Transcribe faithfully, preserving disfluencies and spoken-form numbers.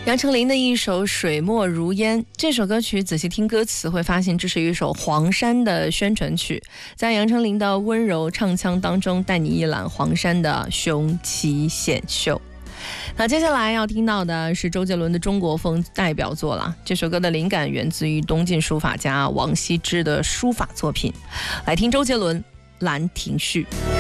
杨丞琳的一首《水墨如烟》，这首歌曲仔细听歌词会发现，这是一首黄山的宣传曲，在杨丞琳的温柔唱腔当中，带你一览黄山的雄奇险秀。那接下来要听到的是周杰伦的中国风代表作了，这首歌的灵感源自于东晋书法家王羲之的书法作品。来听周杰伦《兰亭序》。